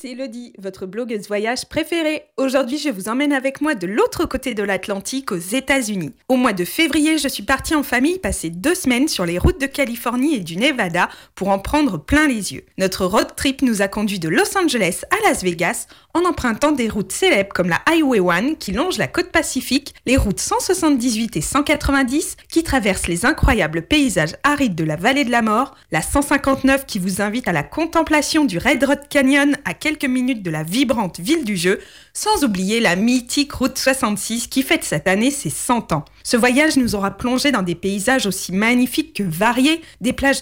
c'est Elodie, votre blogueuse voyage préférée. Aujourd'hui, je vous emmène avec moi de l'autre côté de l'Atlantique, aux États-Unis. Au mois de février, je suis partie en famille passer 2 semaines sur les routes de Californie et du Nevada pour en prendre plein les yeux. Notre road trip nous a conduit de Los Angeles à Las Vegas en empruntant des routes célèbres comme la Highway 1 qui longe la côte Pacifique, les routes 178 et 190 qui traversent les incroyables paysages arides de la vallée de la mort, la 159 qui vous invite à la contemplation du Red Rock Canyon à quelques minutes de la vibrante ville du jeu, sans oublier la mythique route 66 qui fête cette année ses 100 ans. Ce voyage nous aura plongé dans des paysages aussi magnifiques que variés, des plages